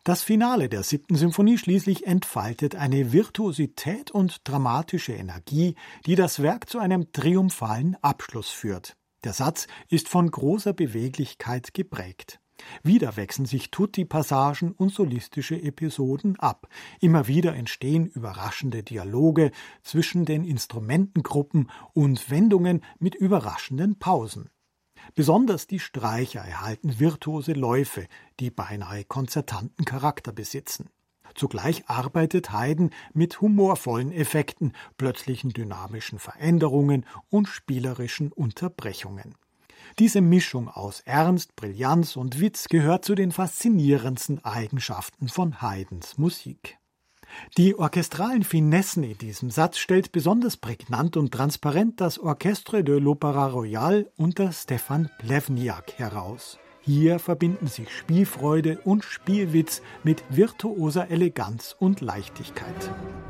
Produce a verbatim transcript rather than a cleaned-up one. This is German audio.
Das Finale der siebten Symphonie schließlich entfaltet eine Virtuosität und dramatische Energie, die das Werk zu einem triumphalen Abschluss führt. Der Satz ist von großer Beweglichkeit geprägt. Wieder wechseln sich Tutti-Passagen und solistische Episoden ab. Immer wieder entstehen überraschende Dialoge zwischen den Instrumentengruppen und Wendungen mit überraschenden Pausen. Besonders die Streicher erhalten virtuose Läufe, die beinahe konzertanten Charakter besitzen. Zugleich arbeitet Haydn mit humorvollen Effekten, plötzlichen dynamischen Veränderungen und spielerischen Unterbrechungen. Diese Mischung aus Ernst, Brillanz und Witz gehört zu den faszinierendsten Eigenschaften von Haydns Musik. Die orchestralen Finessen in diesem Satz stellt besonders prägnant und transparent das Orchestre de l'Opéra Royal unter Stefan Plewniak heraus. Hier verbinden sich Spielfreude und Spielwitz mit virtuoser Eleganz und Leichtigkeit.